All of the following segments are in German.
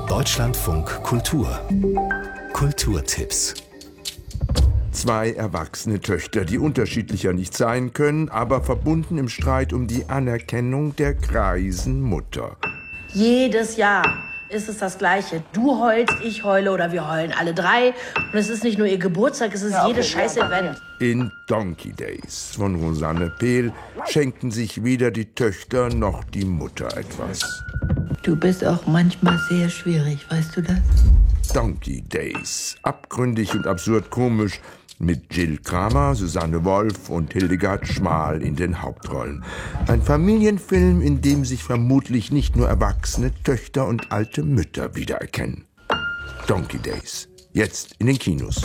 Deutschlandfunk Kultur. Kulturtipps. 2 erwachsene Töchter, die unterschiedlicher nicht sein können, aber verbunden im Streit um die Anerkennung der greisen Mutter. Jedes Jahr ist es das Gleiche. Du heulst, ich heule oder wir heulen alle 3. Und es ist nicht nur ihr Geburtstag, es ist jedes scheiß Event. In Donkey Days von Rosanne Pehl schenken sich weder die Töchter noch die Mutter etwas. Du bist auch manchmal sehr schwierig, weißt du das? Donkey Days, abgründig und absurd komisch, mit Jill Kramer, Susanne Wolf und Hildegard Schmal in den Hauptrollen. Ein Familienfilm, in dem sich vermutlich nicht nur erwachsene Töchter und alte Mütter wiedererkennen. Donkey Days, jetzt in den Kinos.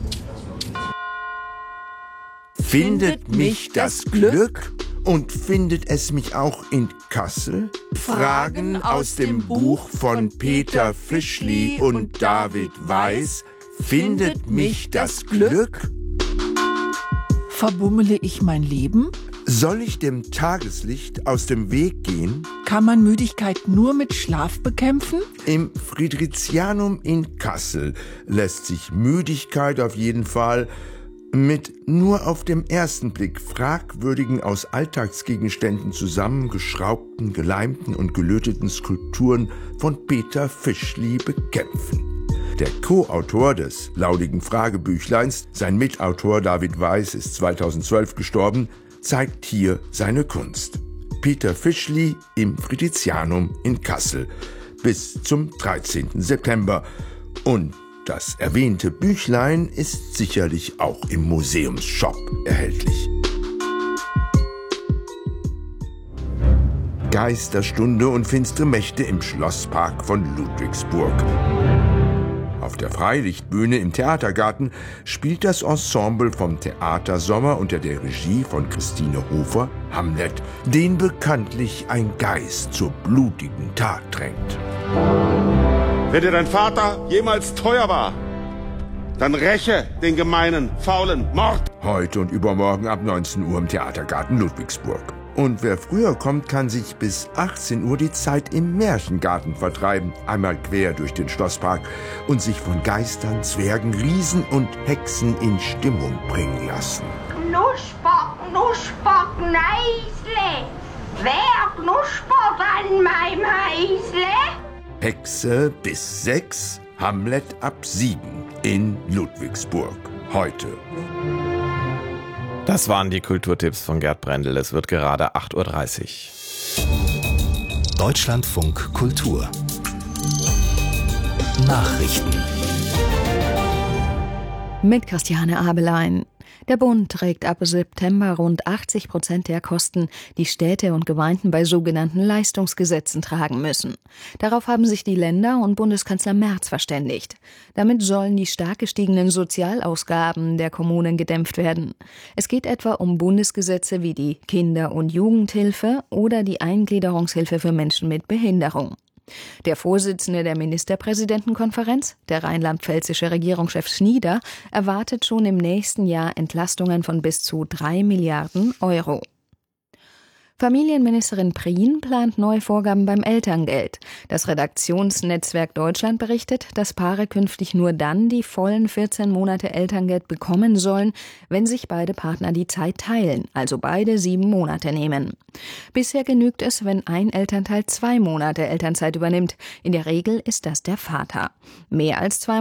Findet mich das Glück? Und findet es mich auch in Kassel? Fragen aus dem Buch von Peter Fischli und David Weiß. Findet mich das Glück? Verbummele ich mein Leben? Soll ich dem Tageslicht aus dem Weg gehen? Kann man Müdigkeit nur mit Schlaf bekämpfen? Im Friedrichianum in Kassel lässt sich Müdigkeit auf jeden Fall mit nur auf dem ersten Blick fragwürdigen, aus Alltagsgegenständen zusammengeschraubten, geleimten und gelöteten Skulpturen von Peter Fischli bekämpfen. Der Co-Autor des laudigen Fragebüchleins, sein Mitautor David Weiß, ist 2012 gestorben, zeigt hier seine Kunst. Peter Fischli im Friedrichianum in Kassel bis zum 13. September. Und das erwähnte Büchlein ist sicherlich auch im Museumsshop erhältlich. Geisterstunde und finstere Mächte im Schlosspark von Ludwigsburg. Auf der Freilichtbühne im Theatergarten spielt das Ensemble vom Theater Sommer unter der Regie von Christine Hofer Hamlet, den bekanntlich ein Geist zur blutigen Tat drängt. Wenn dir dein Vater jemals teuer war, dann räche den gemeinen, faulen Mord. Heute und übermorgen ab 19 Uhr im Theatergarten Ludwigsburg. Und wer früher kommt, kann sich bis 18 Uhr die Zeit im Märchengarten vertreiben. Einmal quer durch den Schlosspark und sich von Geistern, Zwergen, Riesen und Hexen in Stimmung bringen lassen. Knusper, knusper, Gneisle. Wer knuspert an meinem Häusle? Hexe bis 6, Hamlet ab 7 in Ludwigsburg. Heute. Das waren die Kulturtipps von Gerd Brendel. Es wird gerade 8:30 Uhr. Deutschlandfunk Kultur. Nachrichten. Mit Christiane Abelein. Der Bund trägt ab September rund 80% der Kosten, die Städte und Gemeinden bei sogenannten Leistungsgesetzen tragen müssen. Darauf haben sich die Länder und Bundeskanzler Merz verständigt. Damit sollen die stark gestiegenen Sozialausgaben der Kommunen gedämpft werden. Es geht etwa um Bundesgesetze wie die Kinder- und Jugendhilfe oder die Eingliederungshilfe für Menschen mit Behinderung. Der Vorsitzende der Ministerpräsidentenkonferenz, der rheinland-pfälzische Regierungschef Schnieder, erwartet schon im nächsten Jahr Entlastungen von bis zu 3 Milliarden Euro. Familienministerin Prien plant neue Vorgaben beim Elterngeld. Das Redaktionsnetzwerk Deutschland berichtet, dass Paare künftig nur dann die vollen 14 Monate Elterngeld bekommen sollen, wenn sich beide Partner die Zeit teilen, also beide 7 Monate nehmen. Bisher genügt es, wenn ein Elternteil 2 Monate Elternzeit übernimmt. In der Regel ist das der Vater. Mehr als 2